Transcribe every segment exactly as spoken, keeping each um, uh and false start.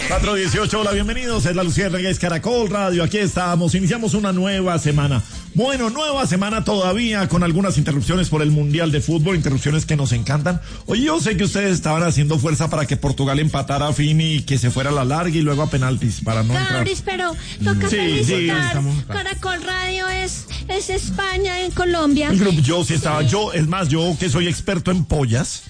cuatro dieciocho, hola, bienvenidos, es la Luciérnaga, es Caracol Radio, aquí estamos, iniciamos una nueva semana. Bueno, nueva semana todavía con algunas interrupciones por el Mundial de Fútbol, interrupciones que nos encantan. Oye, yo sé que ustedes estaban haciendo fuerza para que Portugal empatara a fin y que se fuera a la larga y luego a penaltis para no entrar. Cabris, pero toca Sí, felicitar. sí, Caracol Radio es, es España en Colombia. El grupo, yo sí estaba, yo, es más, yo que soy experto en pollas.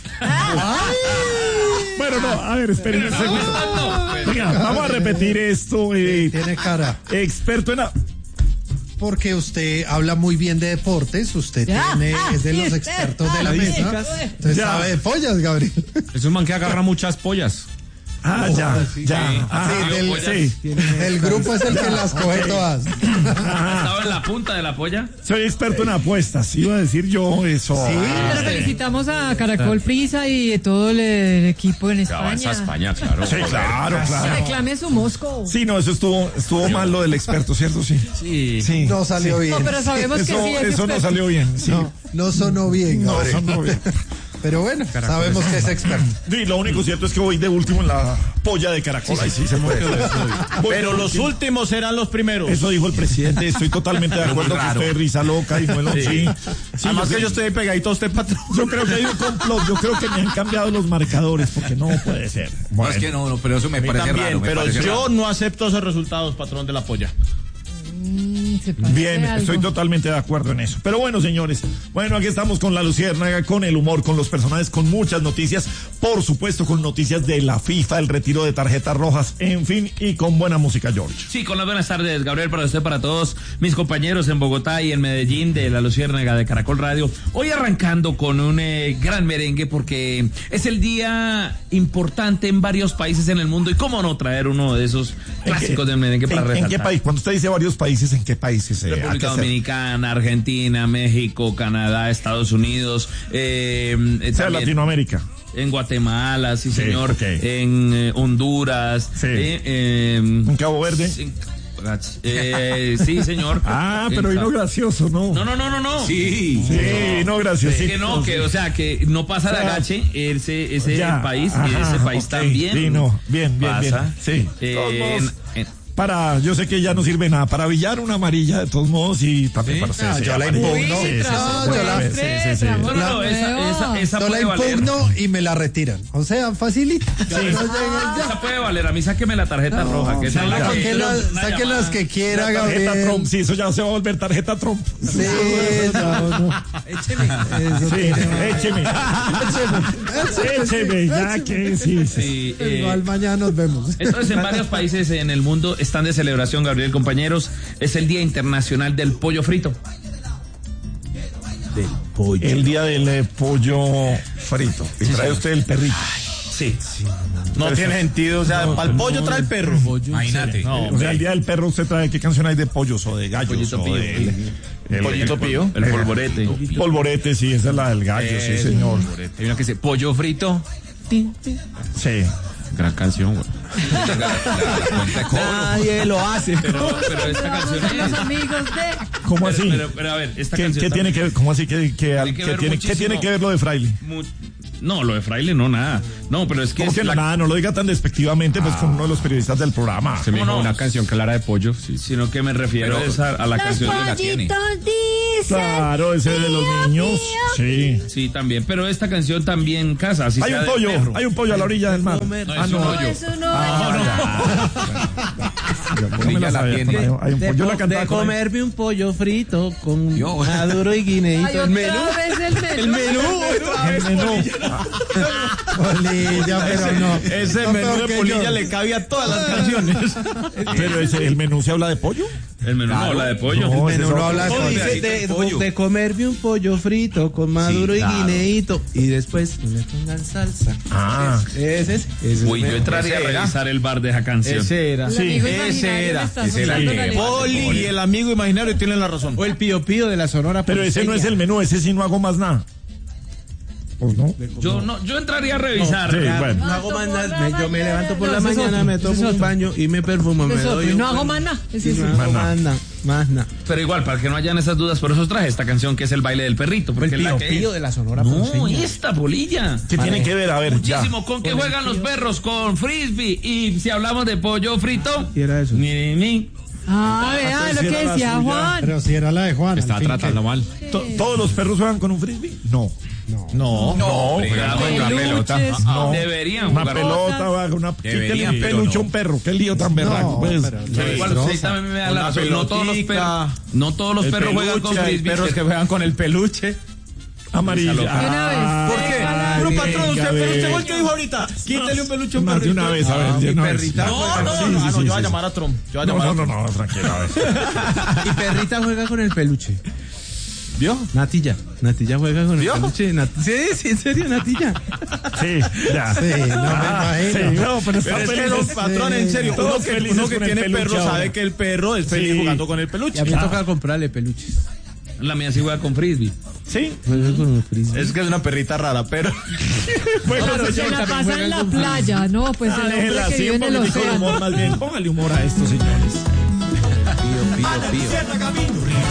Bueno, no, a ver, esperen un segundo. Venga, vamos a repetir esto. Eh, Tiene cara. experto en... A... Porque usted habla muy bien de deportes, usted Ya, tiene, ah, es de sí, los usted, expertos de la ah, mesa. sí, Entonces Ya. sabe de pollas, Gabriel. Es un man que agarra muchas pollas. Ah, ya, ya. sí. Ah, Sí, del- sí. El grupo es el que las coge todas. ¿Estaba en la punta de la polla? Soy experto en apuestas, iba a decir yo eso. Sí. Ah, Pero felicitamos a Caracol Prisa y todo el, el equipo en Ya avanza España. España, claro. sí, claro, claro. Reclame su Mosco. Sí, no, eso estuvo, estuvo mal lo del experto, ¿cierto? Sí. Sí. Sí. No salió bien. No, pero sabemos que Eso, sí es eso no experto. salió bien. Sí. No, no sonó bien, No, Gabriel. eso no bien. Pero bueno, sabemos que es experto. Sí, lo único cierto es que voy de último en la polla de Caracol. Ay, sí, se me quedó eso. Voy Pero de los último. últimos serán los primeros. Eso dijo el presidente, estoy totalmente de acuerdo con usted, risa loca y muelo, sí. Sí, Además yo, que yo estoy pegadito a usted, patrón. yo creo que hay un complot, yo creo que me han cambiado los marcadores, porque no puede ser. No, es que no, no, pero eso me A mí parece también, raro. me pero parece yo raro. no acepto esos resultados, patrón de la polla. Mm, se parece Bien, algo. estoy totalmente de acuerdo en eso. Pero bueno, señores, bueno, aquí estamos con la Luciérnaga, con el humor, con los personajes, con muchas noticias, por supuesto con noticias de la FIFA, el retiro de tarjetas rojas, en fin, y con buena música, George. Sí, con las buenas tardes, Gabriel, para usted, para todos mis compañeros en Bogotá y en Medellín de la Luciérnaga de Caracol Radio. Hoy arrancando con un eh, gran merengue porque es el día importante en varios países en el mundo y cómo no traer uno de esos clásicos del merengue para ¿En, resaltar. ¿En qué país? Cuando usted dice varios países, ¿en qué países? eh, hay que República hacer? Dominicana, Argentina, México, Canadá, Estados Unidos, eh, eh, O sea, también Latinoamérica. en Guatemala, sí, Sí, señor, ok. en eh, Honduras, Sí. eh, eh, ¿En Cabo Verde? sí, eh, sí, señor. Ah, En pero Ca- vino gracioso, ¿no? No, no, no, no, no. Sí. Sí, no, gracias. Sí. Que no, que, o sea, que no pasa de O sea, agache ese, ese ya, país, ajá, y ese país ok, también. sí, no, bien, bien, pasa. bien, sí. Eh, Todos en- modos, en- Para, yo sé que ya no sirve nada, para billar una amarilla de todos modos y también para No, sí, yo la amarilla. impugno. Sí, sí, sí, No, sí, yo la- sí, sí, sí. no, no, no, esa, esa, esa Yo la puede valer. impugno y me la retiran. O sea, facilita. No lleguen ya. Esa puede valer. A mí sáqueme la tarjeta No, roja. Que esa es la ya. que- Saquen las, una saquen llamada. las que quiera, La tarjeta Gabriel. Trump, sí, eso ya se va a volver tarjeta Trump. Sí, no, no. Écheme. Eso Sí, tiene- écheme. Écheme, ya que sí, sí. Sí, eh, Igual mañana nos vemos. Entonces, en varios países en el mundo están de celebración, Gabriel, compañeros. Es el Día Internacional del Pollo Frito. El día del eh, pollo frito. Y trae usted el perrito. Sí. No tiene sentido. O sea, para el pollo trae el perro. Imagínate. No, O sea, el día del perro usted trae, ¿qué canción hay de pollos o de gallos? Pollito o pío. de- el, Pollito el- pío. El polvorete. Polvorete, sí, esa es la del gallo, sí, señor. Hay una que dice pollo frito. Sí. Gran canción, güey. Nadie lo hace. Pero, pero esta canción Los es... amigos de... ¿Cómo así? Pero, pero, a ver, esta ¿Qué, canción qué tiene que ver? ¿Cómo así? ¿Qué, qué, Tiene que qué ver tiene, ¿qué tiene muchísimo. que ver lo de Fraile? Mu- No, lo de Fraile no, nada. No, pero es que... ¿Cómo es que no, la- nada? No lo diga tan despectivamente, pues con uno de los periodistas del programa. Se me ¿Cómo dijo no? una canción clara de pollo. Sí. Sino que me refiero es a, a la Los canción de la tiene. pollitos dicen. Claro, ese de los "Pío, niños. pío". Sí. Sí, también. Pero esta canción también casa. Así Hay sea un de pollo, perro. hay un pollo a la orilla del mar. No, Ah, es un no. hoyo. Eso no, Ah, Yo no me la Ya la sabía, tiene. hay un- hay un pollo. Yo la cantaba de con él. comerme un pollo frito con Yo. maduro y Ay, guineíto. El menú. otra vez el menú. El menú. El menú. Polilla, pero no. Ese No menú peor de que polilla yo. le cabe a todas las canciones. Pero ese, el menú se habla de pollo. El menú no habla de pollo. No, ese menú es no otro. habla de No, pollo. dice de, de comerme un pollo frito con maduro Sí, y claro. guineíto. Y después que le pongan salsa. Ah, Ese es. Ese Uy, es yo entraría a Ese era. revisar el bar de esa canción. Ese era. El Sí, amigo ese imaginario era, le está ese era soltando el la que- lengua. Poli y el amigo imaginario tienen la razón. O el pío pío de la Sonora. pero ese no es el menú, ese sí no hago más nada. Pues no. Yo no, yo entraría a revisar. Sí, bueno. No hago más nada. me- Yo me levanto por No, la ese es mañana, otro, me ese tomo es un otro. baño y me perfumo. Me Es otro, doy y un no hago buen- más nada. Ese y sí. no hago Más nada. más nada. Más nada. Pero igual, para que no hayan esas dudas, por eso traje esta canción que es el baile del perrito. Porque El es la pío, que pío es. de la Sonora No, Ponceña. esta polilla. ¿Qué tiene que ver? A ver, ya. Muchísimo. ¿Con qué juegan los perros? Con frisbee. Y si hablamos de pollo frito. ¿Qué era eso? Ni, ni, ni. Ah, vea lo si que era la decía suya. Juan. Pero si era la de Juan. Está al fin tratando que- mal. To- ¿Todos los perros juegan con un frisbee? No. No. No, No, juegan con una peluches. pelota. No. Deberían Una jugar. pelota, va, una. ¿Qué Deberían, le pero peluche a no. un perro? ¿Qué lío tan berraco? No, pues? pero no Pero es igual rosa. usted también me da Una la razón. No todos los pelotica. perros. No todos los El perros juegan con peluche, hay frisbee. perros que juegan con el peluche. Amarilla. De una vez. ¿Por qué? Déjala. Pero Venga, patrón, usted venga. peluche fue el que dijo ahorita. Quítale un peluche a un Más de perrito. una vez, a ver, Ah, de mi una vez. perrita. No, no, no, Sí, no, sí, ah, no, sí, yo voy a sí. llamar a Trump. Yo voy a No, llamar a no, Trump. no, no, tranquilo, a ver. Y perrita juega con el peluche. ¿Vio? Natilla. Natilla juega con ¿Vio? el peluche. Nat- sí, sí, en serio, Natilla. Sí, ya. Sí, no me Ah, imagino. sí, no, pero está Pero es que feliz. los patrones, en serio, uno Todos que, felices uno que con el tiene peluche perro ahora. sabe que el perro es feliz Sí. jugando con el Y peluche. a mí me toca comprarle peluches. La mía sí juega con frisbee. Sí. Juega con un frisbee. Es que es una perrita rara, pero... Bueno, Se señor, la también pasa juegan en la con playa, ¿no? Pues Ah, el hombre déjela que así, vive un en el poquitico de humor océano. más bien. Póngale humor a esto, señores. Pío, pío, pío.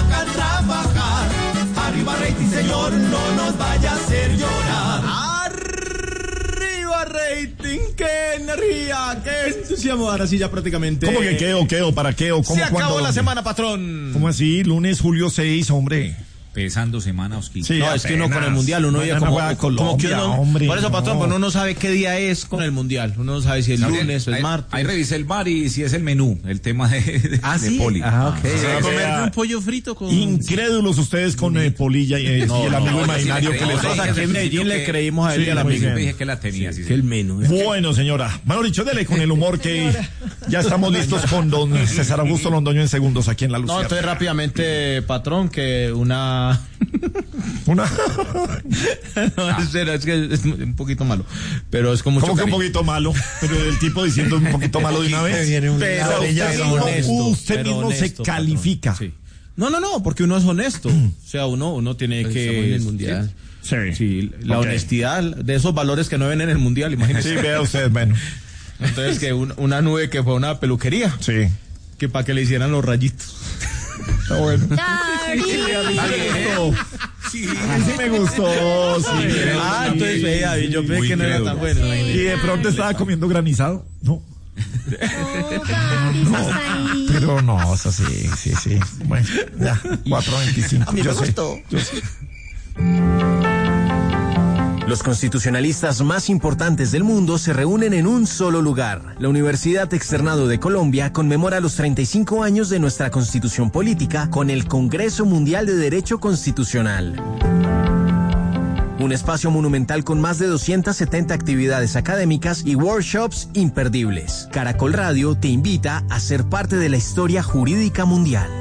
¡Arriba, rating! ¡Qué energía! ¡Qué entusiasmo! Ahora sí, ya prácticamente... ¿Cómo que qué o qué o para qué o cómo Se acabó cuándo, la dónde? semana, patrón. ¿Cómo así? Lunes, julio seis, hombre. Pesando semana, Oski. Sí, No, es que uno con el apenas. mundial, uno ya Mañana como, juega como que Colombia, uno, hombre, por eso, patrón, no. pues uno no sabe qué día es con el mundial. Uno no sabe si es Gabriel, lunes o es ahí- martes. Ahí revisé el bar y si es el menú, el tema de, de, Ah, de sí. Poli. Ah, ok. Sí, Se va a o comer sea, un pollo frito con. Incrédulos ustedes con eh, Polilla y, eh, No, y el no, amigo no, yo sí imaginario le que creo, les sí, Nosotros pasa. aquí en Medellín le creímos a él Sí, y a la muy amiga. bien. Yo dije que la tenía. Sí, Que el menú. Es que- Bueno, señora, mejor dicho, dele con el humor que ya estamos listos con don César Augusto Londoño en segundos aquí en La No, Lucía. entonces rápidamente, patrón, que una... Una... no, en serio, es que es un poquito malo, pero es con mucho Como que un cariño. poquito malo, pero el tipo diciendo un poquito malo de una Me vez. viene una Pero- Usted pero mismo, honesto, usted pero mismo honesto, se califica. patrón, sí. No, no, no, porque uno es honesto. O sea, uno, uno tiene Pues que... estamos en el mundial. Sí. Sí, la Ok. honestidad de esos valores que no ven en el mundial, imagínense. Sí, vea usted, bueno. Entonces, que un- una nube que fue una peluquería, Sí. que para que le hicieran los rayitos. Está bueno. Gabriel. Sí, sí me gustó. Sí, Ah, entonces veía, y yo pensé Muy que no era crédulo. tan bueno. Y de pronto estaba comiendo granizado. No. No, Gaby, estás ahí. Pero no, eso sí, sí, sí. Bueno, ya, cuatro veinticinco. A mí yo me sé, gustó. yo sé. Los constitucionalistas más importantes del mundo se reúnen en un solo lugar. La Universidad Externado de Colombia conmemora los treinta y cinco años de nuestra Constitución Política con el Congreso Mundial de Derecho Constitucional. Un espacio monumental con más de doscientas setenta actividades académicas y workshops imperdibles. Caracol Radio te invita a ser parte de la historia jurídica mundial.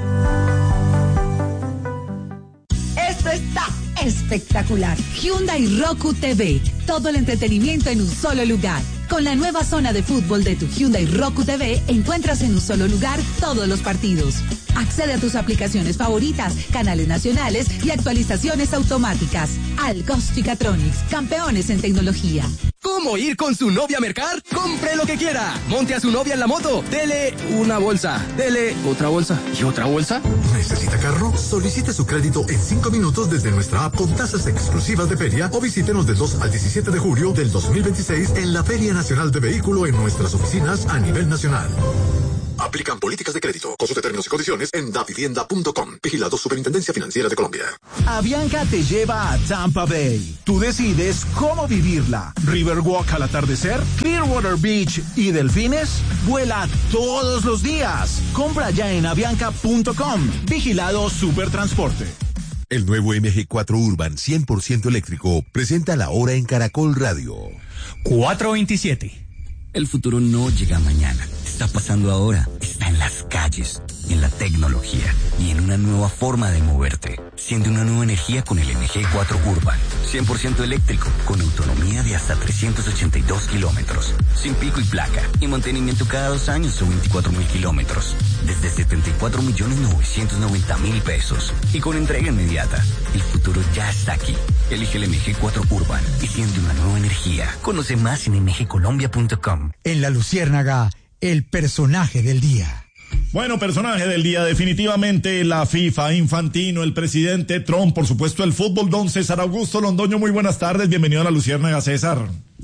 Esto está espectacular. Hyundai Roku T V. Todo el entretenimiento en un solo lugar. Con la nueva zona de fútbol de tu Hyundai Roku T V, encuentras en un solo lugar todos los partidos. Accede a tus aplicaciones favoritas, canales nacionales y actualizaciones automáticas. Algosticatronics, campeones en tecnología. ¿Cómo ir con su novia a mercar? ¡Compre lo que quiera! Monte a su novia en la moto. Dele una bolsa. Dele otra bolsa. ¿Y otra bolsa? ¿Necesita carro? Solicite su crédito en cinco minutos desde nuestra app con tasas exclusivas de feria o visítenos del dos al diecisiete de julio del dos mil veintiséis en la Feria Nacional de Vehículo en nuestras oficinas a nivel nacional. Aplican políticas de crédito. Consulte términos y condiciones en davivienda punto com. Vigilado Superintendencia Financiera de Colombia. Avianca te lleva a Tampa Bay. Tú decides cómo vivirla. Riverwalk al atardecer, Clearwater Beach y delfines. Vuela todos los días. Compra ya en avianca punto com. Vigilado Supertransporte. El nuevo M G cuatro Urban cien por ciento eléctrico presenta la hora en Caracol Radio. cuatro veintisiete. El futuro no llega mañana. Está pasando ahora. Está en las calles, en la tecnología y en una nueva forma de moverte. Siente una nueva energía con el M G cuatro Urban. cien por ciento eléctrico, con autonomía de hasta trescientos ochenta y dos kilómetros. Sin pico y placa. Y mantenimiento cada dos años o veinticuatro mil kilómetros. Desde setenta y cuatro millones novecientos noventa mil pesos. Y con entrega inmediata. El futuro ya está aquí. Elige el M G cuatro Urban y siente una nueva energía. Conoce más en m g colombia punto com. En La Luciérnaga, el personaje del día. Bueno, personaje del día, definitivamente la FIFA, Infantino, el presidente Trump, por supuesto el fútbol, don César Augusto Londoño, muy buenas tardes, bienvenido a La Luciérnaga, César.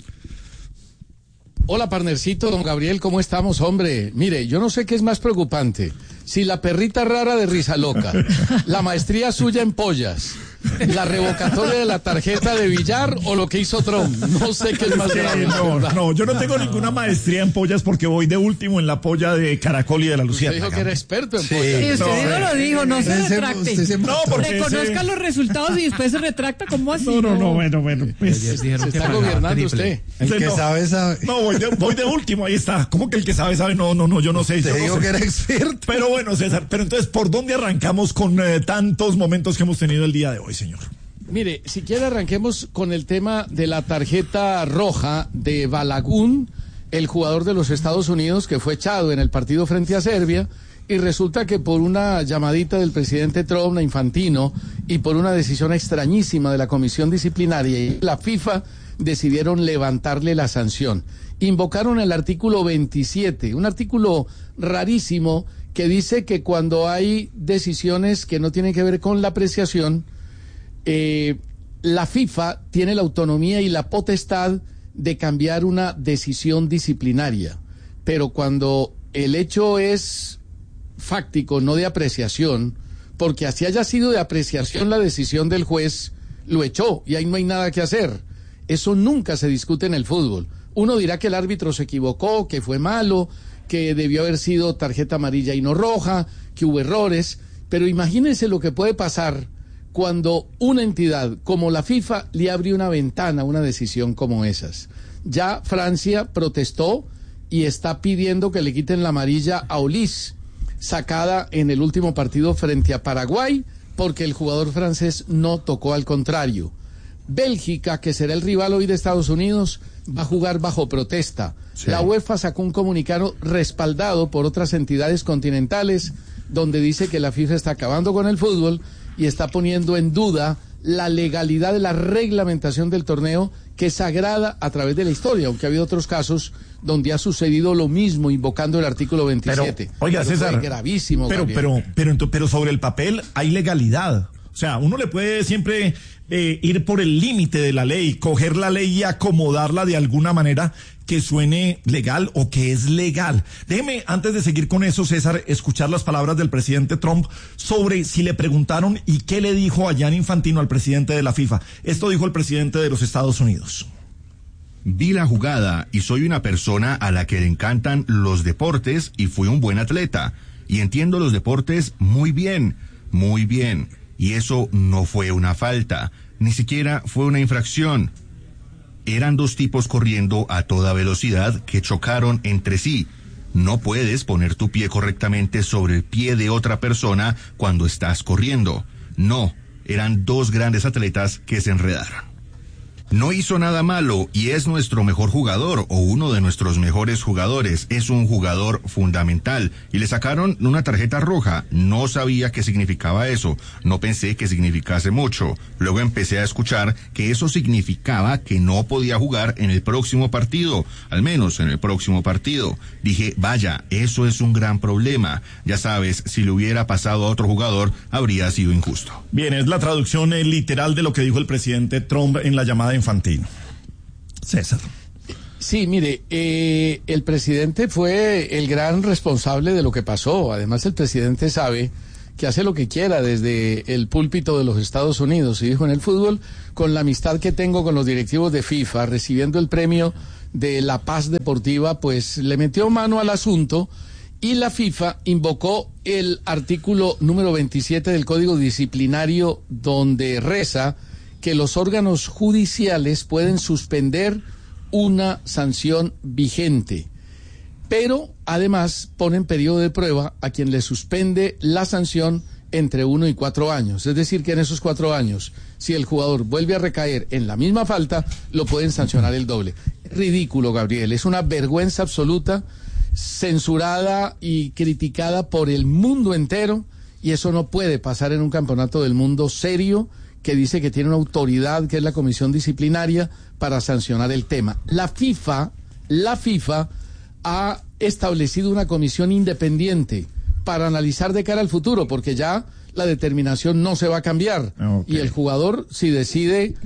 Hola, partnercito, don Gabriel, ¿cómo estamos, hombre? Mire, yo no sé qué es más preocupante, si la perrita rara de Risa Loca, la maestría suya en pollas, la revocatoria de la tarjeta de billar o lo que hizo Trump. No sé qué es más grave. No, no, yo no tengo ninguna maestría en pollas porque voy de último en la polla de Caracol y de La Luciérnaga. Usted dijo que era experto en Sí. pollas. Y usted No, dijo, lo dijo, no se usted se- retracte. usted se- No, porque Reconozca ese- los resultados y después se retracta, ¿cómo así? No, no, no, bueno, bueno. Pues, Se está gobernando usted. El que no, sabe, sabe. No, voy de, voy de último, ahí está. ¿Cómo que el que sabe, sabe? No, no, no, yo no sé. Te yo no digo sé. que era experto. Pero bueno, César, pero entonces, ¿por dónde arrancamos con eh, tantos momentos que hemos tenido el día de hoy, señor? Mire, si quiere arranquemos con el tema de la tarjeta roja de Balagun, el jugador de los Estados Unidos que fue echado en el partido frente a Serbia, y resulta que por una llamadita del presidente Trump a Infantino y por una decisión extrañísima de la comisión disciplinaria y la FIFA decidieron levantarle la sanción. Invocaron el artículo veintisiete, un artículo rarísimo que dice que cuando hay decisiones que no tienen que ver con la apreciación, Eh, la FIFA tiene la autonomía y la potestad de cambiar una decisión disciplinaria, pero cuando el hecho es fáctico, no de apreciación, porque así haya sido de apreciación la decisión del juez, lo echó y ahí no hay nada que hacer. Eso nunca se discute en el fútbol. Uno dirá que el árbitro se equivocó, que fue malo, que debió haber sido tarjeta amarilla y no roja, que hubo errores, pero imagínense lo que puede pasar cuando una entidad como la FIFA le abre una ventana a una decisión como esas. Ya Francia protestó y está pidiendo que le quiten la amarilla a Olís, sacada en el último partido frente a Paraguay, porque el jugador francés no tocó, al contrario. Bélgica, que será el rival hoy de Estados Unidos, va a jugar bajo protesta. Sí. La UEFA sacó un comunicado respaldado por otras entidades continentales donde dice que la FIFA está acabando con el fútbol y está poniendo en duda la legalidad de la reglamentación del torneo, que es sagrada a través de la historia, aunque ha habido otros casos donde ha sucedido lo mismo, invocando el artículo veintisiete. Pero, oiga, Eso fue César, gravísimo. Pero, Gabriel. pero, pero, ento- pero sobre el papel hay legalidad. O sea, uno le puede siempre eh, ir por el límite de la ley, coger la ley y acomodarla de alguna manera que suene legal o que es legal. Déjeme, antes de seguir con eso, César, escuchar las palabras del presidente Trump sobre si le preguntaron y qué le dijo a Gianni Infantino, al presidente de la FIFA. Esto dijo el presidente de los Estados Unidos. Vi la jugada y soy una persona a la que le encantan los deportes y fui un buen atleta. Y entiendo los deportes muy bien, muy bien. Y eso no fue una falta, ni siquiera fue una infracción. Eran dos tipos corriendo a toda velocidad que chocaron entre sí. No puedes poner tu pie correctamente sobre el pie de otra persona cuando estás corriendo. No, eran dos grandes atletas que se enredaron. No hizo nada malo y es nuestro mejor jugador o uno de nuestros mejores jugadores. Es un jugador fundamental y le sacaron una tarjeta roja. No sabía qué significaba eso. No pensé que significase mucho. Luego empecé a escuchar que eso significaba que no podía jugar en el próximo partido. Al menos en el próximo partido. Dije, vaya, eso es un gran problema. Ya sabes, si le hubiera pasado a otro jugador, habría sido injusto. Bien, es la traducción eh, literal de lo que dijo el presidente Trump en la llamada de Infantino. César. Sí, mire, eh, el presidente fue el gran responsable de lo que pasó. Además, el presidente sabe que hace lo que quiera desde el púlpito de los Estados Unidos. Y dijo, en el fútbol, con la amistad que tengo con los directivos de FIFA, recibiendo el premio de la paz deportiva, pues le metió mano al asunto y la FIFA invocó el artículo número veintisiete del Código Disciplinario, donde reza que los órganos judiciales pueden suspender una sanción vigente, pero además ponen periodo de prueba a quien le suspende la sanción entre uno y cuatro años. Es decir, que en esos cuatro años, si el jugador vuelve a recaer en la misma falta, lo pueden sancionar el doble. Ridículo, Gabriel, es una vergüenza absoluta, censurada y criticada por el mundo entero, y eso no puede pasar en un campeonato del mundo serio, que dice que tiene una autoridad, que es la comisión disciplinaria, para sancionar el tema. La FIFA, la FIFA ha establecido una comisión independiente para analizar de cara al futuro, porque ya la determinación no se va a cambiar. Okay. Y el jugador, si decide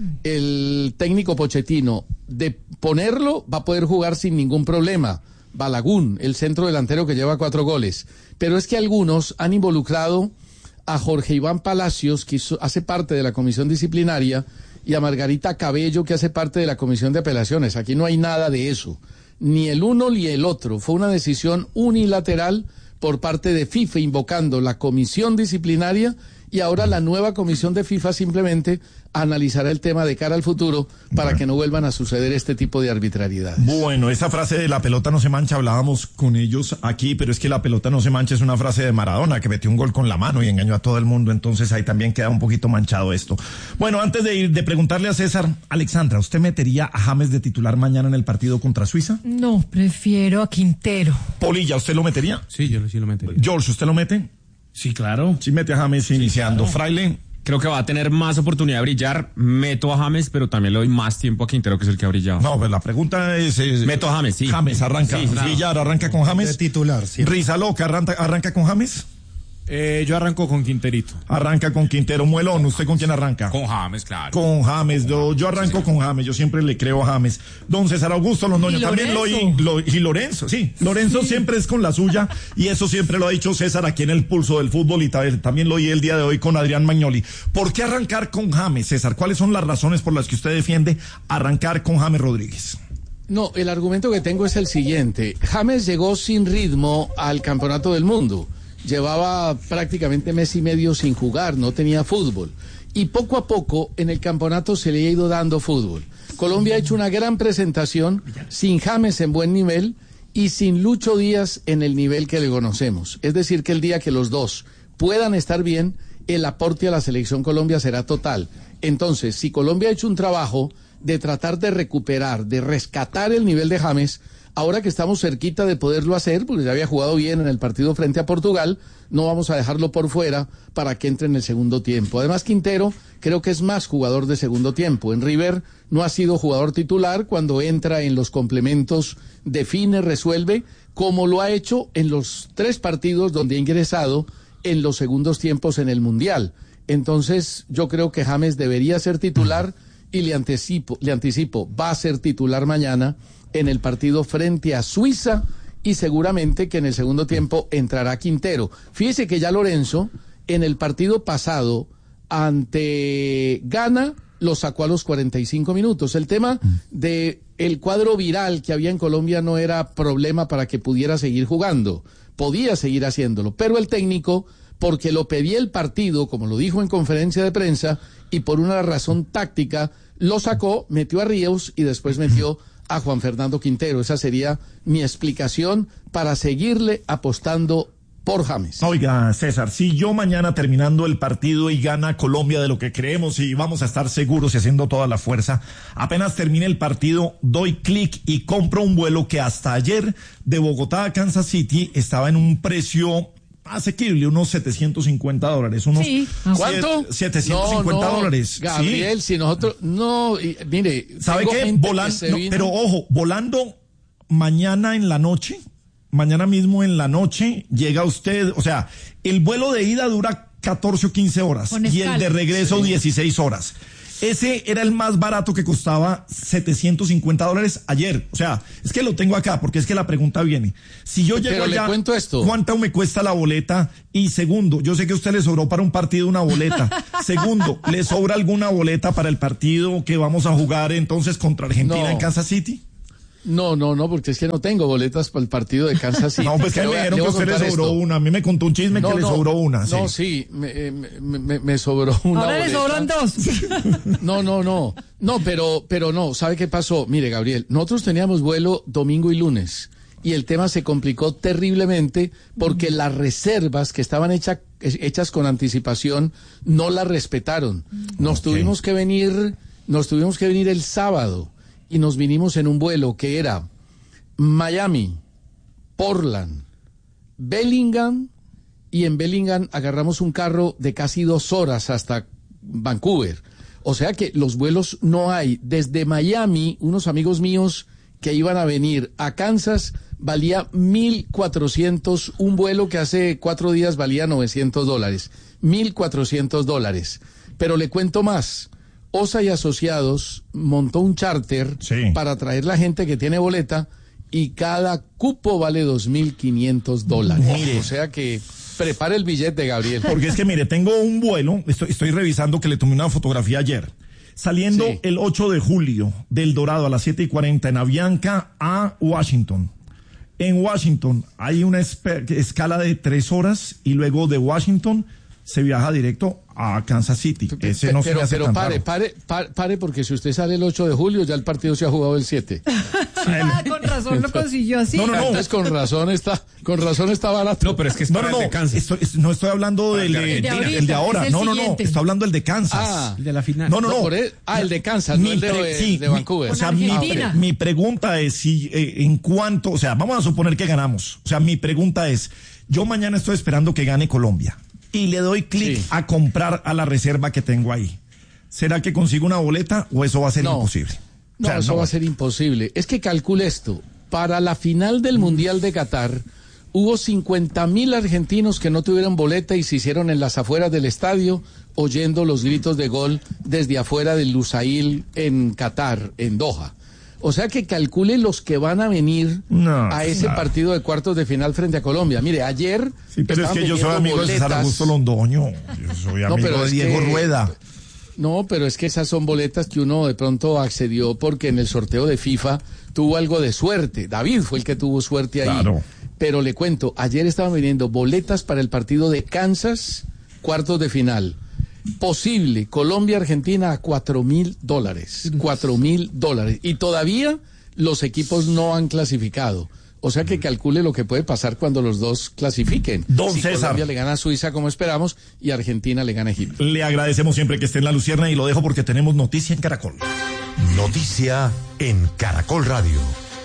el técnico Pochettino de ponerlo, va a poder jugar sin ningún problema. Balaguón, el centro delantero que lleva cuatro goles. Pero es que algunos han involucrado a Jorge Iván Palacios, que hace parte de la comisión disciplinaria, y a Margarita Cabello, que hace parte de la comisión de apelaciones. Aquí no hay nada de eso. Ni el uno ni el otro. Fue una decisión unilateral por parte de FIFA, invocando la comisión disciplinaria, y ahora la nueva comisión de FIFA simplemente analizará el tema de cara al futuro para bueno. que no vuelvan a suceder este tipo de arbitrariedades. Bueno, esa frase de la pelota no se mancha, hablábamos con ellos aquí, pero es que la pelota no se mancha es una frase de Maradona, que metió un gol con la mano y engañó a todo el mundo, entonces ahí también queda un poquito manchado esto. Bueno, antes de ir, de preguntarle a César, Alexandra, ¿usted metería a James de titular mañana en el partido contra Suiza? No, prefiero a Quintero. Polilla, ¿usted lo metería? Sí, yo sí lo metería. George, ¿usted lo mete? Sí, claro. Sí, mete a James sí, iniciando. Claro. Fraile. Creo que va a tener más oportunidad de brillar. Meto a James, pero también le doy más tiempo a Quintero, que es el que ha brillado. No, pues la pregunta es... es Meto a James, sí. James, arranca. Sí, claro. Villar, arranca con James. De titular, sí. Rizaloca, arranca, arranca con James. Eh, yo arranco con Quinterito. Arranca con Quintero. Muelón, ¿usted con quién arranca? Con James, claro. Con James, yo, yo arranco sí. con James, yo siempre le creo a James. Don César Augusto Londoño, también lo oí, lo, y Lorenzo, sí, Lorenzo sí. siempre es con la suya, y eso siempre lo ha dicho César aquí en el Pulso del Fútbol, y también lo oí el día de hoy con Adrián Magnoli. ¿Por qué arrancar con James, César? ¿Cuáles son las razones por las que usted defiende arrancar con James Rodríguez? No, el argumento que tengo es el siguiente. James llegó sin ritmo al Campeonato del Mundo. Llevaba prácticamente mes y medio sin jugar, no tenía fútbol. Y poco a poco en el campeonato se le ha ido dando fútbol. Colombia ha hecho una gran presentación sin James en buen nivel y sin Lucho Díaz en el nivel que le conocemos. Es decir, que el día que los dos puedan estar bien, el aporte a la selección Colombia será total. Entonces, si Colombia ha hecho un trabajo de tratar de recuperar, de rescatar el nivel de James, ahora que estamos cerquita de poderlo hacer, porque ya había jugado bien en el partido frente a Portugal, no vamos a dejarlo por fuera para que entre en el segundo tiempo. Además, Quintero creo que es más jugador de segundo tiempo. En River no ha sido jugador titular, cuando entra en los complementos, define, resuelve, como lo ha hecho en los tres partidos donde ha ingresado en los segundos tiempos en el Mundial. Entonces, yo creo que James debería ser titular y le anticipo, le anticipo, va a ser titular mañana en el partido frente a Suiza, y seguramente que en el segundo tiempo entrará Quintero. Fíjese que ya Lorenzo en el partido pasado ante Ghana lo sacó a los cuarenta y cinco minutos. El tema de el cuadro viral que había en Colombia no era problema para que pudiera seguir jugando, podía seguir haciéndolo, pero el técnico, porque lo pedía el partido, como lo dijo en conferencia de prensa, y por una razón táctica, lo sacó, metió a Ríos y después metió a Juan Fernando Quintero. Esa sería mi explicación para seguirle apostando por James. Oiga, César, si yo mañana terminando el partido y gana Colombia de lo que creemos y vamos a estar seguros y haciendo toda la fuerza, apenas termine el partido, doy clic y compro un vuelo que hasta ayer de Bogotá a Kansas City estaba en un precio asequible, unos setecientos cincuenta dólares. Unos sí. ¿Cuánto? setecientos cincuenta no, no, dólares. Gabriel, sí. si nosotros, no, y, mire. ¿Sabe qué? Volando, no, pero ojo, volando mañana en la noche, mañana mismo en la noche, llega usted, o sea, el vuelo de ida dura catorce o quince horas y el de regreso sí. dieciséis horas. Ese era el más barato, que costaba setecientos cincuenta dólares ayer. O sea, es que lo tengo acá porque es que la pregunta viene. Si yo llego Pero allá, le cuento esto. ¿cuánto me cuesta la boleta? Y segundo, yo sé que a usted le sobró para un partido una boleta. Segundo, ¿le sobra alguna boleta para el partido que vamos a jugar entonces contra Argentina no. en Kansas City? No, no, no, porque es que no tengo boletas para el partido de Kansas City. No, pues que me dijeron que a usted le sobró esto. una. A mí me contó un chisme no, que no, le sobró una. Sí. No, sí, me, me, me, me sobró una Ahora boleta. le sobran dos. No, no, no. No, pero, pero no. ¿Sabe qué pasó? Mire, Gabriel, nosotros teníamos vuelo domingo y lunes. Y el tema se complicó terriblemente porque las reservas que estaban hecha, hechas con anticipación no las respetaron. Nos okay. tuvimos que venir, nos tuvimos que venir el sábado. Y nos vinimos en un vuelo que era Miami, Portland, Bellingham, y en Bellingham agarramos un carro de casi dos horas hasta Vancouver. O sea que los vuelos no hay. Desde Miami, unos amigos míos que iban a venir a Kansas valía mil cuatrocientos, un vuelo que hace cuatro días valía novecientos dólares, mil cuatrocientos dólares. Pero le cuento más, Osa y Asociados montó un charter sí. para traer la gente que tiene boleta y cada cupo vale dos mil quinientos dólares. Mire. O sea que prepare el billete, Gabriel. Porque es que mire, tengo un vuelo, estoy, estoy revisando que le tomé una fotografía ayer. Saliendo sí. el ocho de julio del Dorado a las siete y cuarenta en Avianca a Washington. En Washington hay una escala de tres horas y luego de Washington se viaja directo a Kansas City. Ese no pero se hace pero tan pare, raro. pare, pare, pare, porque si usted sale el ocho de julio, ya el partido se ha jugado el siete. Ah, con razón lo consiguió así. No, no, no. Entonces con razón está, con razón está barato. No, pero es que es no, para no, el no, de Kansas. estoy, no estoy hablando del de, el de, ahorita, el de ahora. el No, no, no. siguiente. Estoy hablando del de Kansas. Ah, el de la final. No, no, no. no el, ah, el de Kansas, mi no el de, pre, sí, de Vancouver. Mi, o sea, mi, pre, mi pregunta es si eh, en cuanto, o sea, vamos a suponer que ganamos. O sea, mi pregunta es, yo mañana estoy esperando que gane Colombia y le doy clic sí. a comprar a la reserva que tengo ahí. ¿Será que consigo una boleta o eso va a ser no. imposible? No, o sea, eso no va a ser imposible. Es que calcule esto. Para la final del Mundial de Qatar, hubo cincuenta mil argentinos que no tuvieron boleta y se hicieron en las afueras del estadio oyendo los gritos de gol desde afuera del Lusail en Qatar, en Doha. O sea que calcule los que van a venir no, a ese no. partido de cuartos de final frente a Colombia. Mire, ayer... Sí, pero es que yo soy amigo boletas. de César Augusto Londoño. Yo soy amigo no, de Diego que... Rueda. No, pero es que esas son boletas que uno de pronto accedió porque en el sorteo de FIFA tuvo algo de suerte. David fue el que tuvo suerte ahí. Claro. Pero le cuento, ayer estaban vendiendo boletas para el partido de Kansas, cuartos de final. Posible, Colombia-Argentina a cuatro mil dólares. Cuatro mil dólares. Y todavía los equipos no han clasificado. O sea que calcule lo que puede pasar cuando los dos clasifiquen. Don si César. Colombia le gana a Suiza como esperamos y Argentina le gana a Egipto. Le agradecemos siempre que esté en La Lucierna y lo dejo porque tenemos noticia en Caracol. Noticia en Caracol Radio.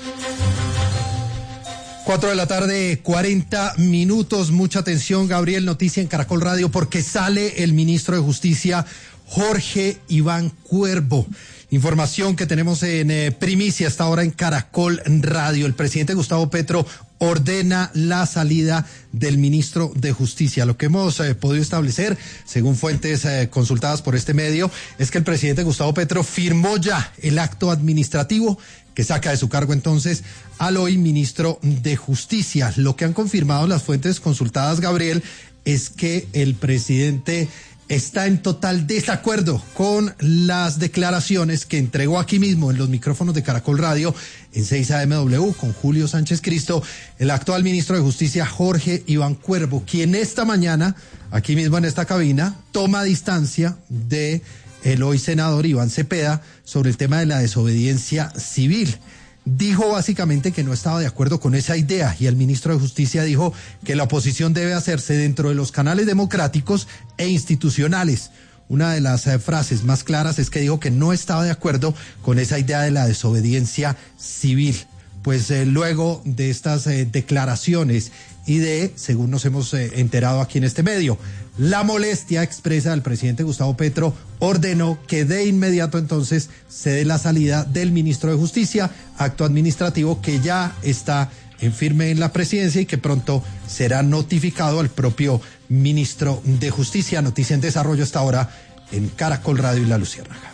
Cuatro de la tarde, cuarenta minutos. Mucha atención, Gabriel. Noticia en Caracol Radio porque sale el ministro de Justicia, Jorge Iván Cuervo. Información que tenemos en eh, primicia hasta ahora en Caracol Radio. El presidente Gustavo Petro ordena la salida del ministro de Justicia. Lo que hemos eh, podido establecer, según fuentes eh, consultadas por este medio, es que el presidente Gustavo Petro firmó ya el acto administrativo que saca de su cargo entonces al hoy ministro de Justicia. Lo que han confirmado las fuentes consultadas, Gabriel, es que el presidente está en total desacuerdo con las declaraciones que entregó aquí mismo en los micrófonos de Caracol Radio en seis A M W con Julio Sánchez Cristo, el actual ministro de Justicia Jorge Iván Cuervo, quien esta mañana, aquí mismo en esta cabina, toma distancia de el hoy senador Iván Cepeda sobre el tema de la desobediencia civil. Dijo básicamente que no estaba de acuerdo con esa idea y el ministro de Justicia dijo que la oposición debe hacerse dentro de los canales democráticos e institucionales. Una de las eh, frases más claras es que dijo que no estaba de acuerdo con esa idea de la desobediencia civil. Pues eh, luego de estas eh, declaraciones y de, según nos hemos eh, enterado aquí en este medio, la molestia expresa del presidente Gustavo Petro ordenó que de inmediato entonces se dé la salida del ministro de Justicia, acto administrativo que ya está en firme en la presidencia y que pronto será notificado al propio ministro de Justicia. Noticia en desarrollo hasta ahora en Caracol Radio y La Luciérnaga.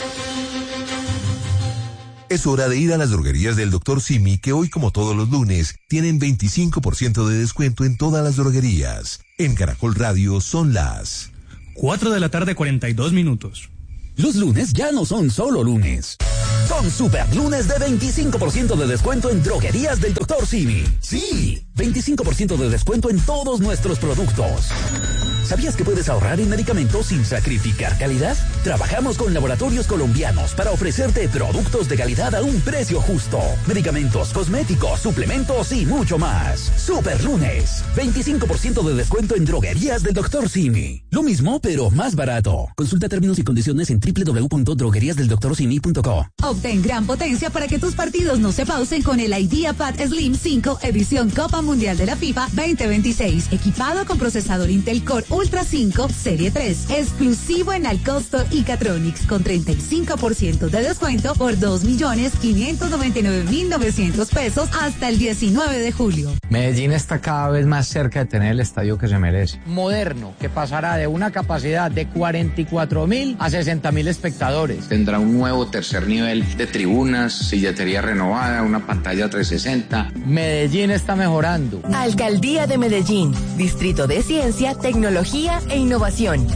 Es hora de ir a las droguerías del doctor Simi, que hoy, como todos los lunes, tienen veinticinco por ciento de descuento en todas las droguerías. En Caracol Radio son las cuatro de la tarde, cuarenta y dos minutos. Los lunes ya no son solo lunes. Son super lunes de veinticinco por ciento de descuento en droguerías del doctor Simi. Sí, veinticinco por ciento de descuento en todos nuestros productos. ¿Sabías que puedes ahorrar en medicamentos sin sacrificar calidad? Trabajamos con laboratorios colombianos para ofrecerte productos de calidad a un precio justo. Medicamentos, cosméticos, suplementos y mucho más. Super lunes, veinticinco por ciento de descuento en droguerías del doctor Simi. Lo mismo, pero más barato. Consulta términos y condiciones en doble u doble u doble u punto droguerías del doctor simi punto co. Obtén gran potencia para que tus partidos no se pausen con el IdeaPad Slim cinco edición Copa Mundial de la FIFA veinte veintiséis. Equipado con procesador Intel Core Ultra cinco Serie tres, exclusivo en Alcosto y Catronics, con treinta y cinco por ciento de descuento por dos millones quinientos noventa y nueve mil novecientos pesos hasta el diecinueve de julio. Medellín está cada vez más cerca de tener el estadio que se merece. Moderno, que pasará de una capacidad de cuarenta y cuatro mil a sesenta mil espectadores. Tendrá un nuevo tercer nivel de tribunas, silletería renovada, una pantalla trescientos sesenta. Medellín está mejorando. Alcaldía de Medellín, Distrito de Ciencia, Tecnología e Innovación.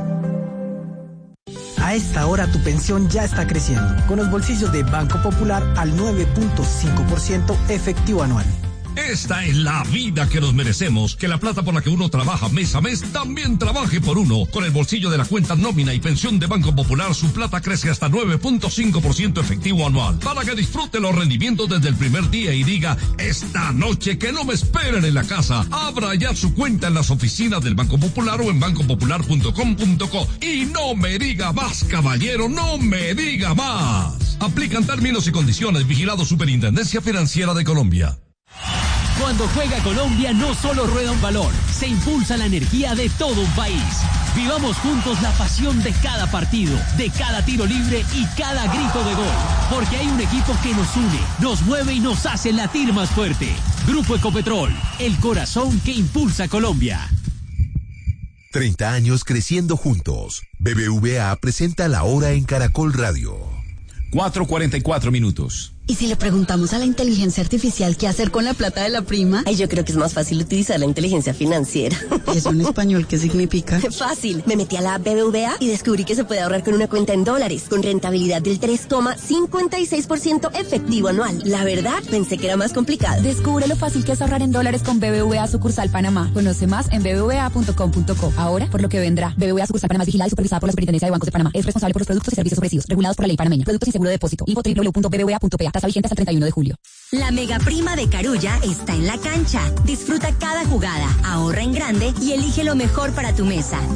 A esta hora tu pensión ya está creciendo, con los bolsillos de Banco Popular al nueve punto cinco por ciento efectivo anual. Esta es la vida que nos merecemos, que la plata por la que uno trabaja mes a mes también trabaje por uno. Con el bolsillo de la cuenta nómina y pensión de Banco Popular, su plata crece hasta nueve punto cinco por ciento efectivo anual, para que disfrute los rendimientos desde el primer día y diga, esta noche que no me esperen en la casa. Abra ya su cuenta en las oficinas del Banco Popular o en banco popular punto com punto co. Y no me diga más, caballero, no me diga más. Aplican términos y condiciones. Vigilado Superintendencia Financiera de Colombia. Cuando juega Colombia no solo rueda un balón, se impulsa la energía de todo un país. Vivamos juntos la pasión de cada partido, de cada tiro libre y cada grito de gol. Porque hay un equipo que nos une, nos mueve y nos hace latir más fuerte. Grupo Ecopetrol, el corazón que impulsa a Colombia. treinta años creciendo juntos. B B V A presenta La Hora en Caracol Radio. cuatro cuarenta y cuatro minutos. ¿Y si le preguntamos a la inteligencia artificial qué hacer con la plata de la prima? Ay, yo creo que es más fácil utilizar la inteligencia financiera. ¿Y eso en español qué significa? Fácil. Me metí a la B B V A y descubrí que se puede ahorrar con una cuenta en dólares, con rentabilidad del tres coma cincuenta y seis por ciento efectivo anual. La verdad, pensé que era más complicado. Descubre lo fácil que es ahorrar en dólares con B B V A Sucursal Panamá. Conoce más en b b v a punto com punto co. Ahora, por lo que vendrá. B B V A Sucursal Panamá es vigilada y supervisada por la Superintendencia de Bancos de Panamá. Es responsable por los productos y servicios ofrecidos, regulados por la ley panameña. Productos sin seguro de depósito. Info w w w punto b b v a punto p a. Tasa vigente hasta el treinta y uno de julio. La mega prima de Carulla está en la cancha. Disfruta cada jugada, ahorra en grande y elige lo mejor para tu mesa.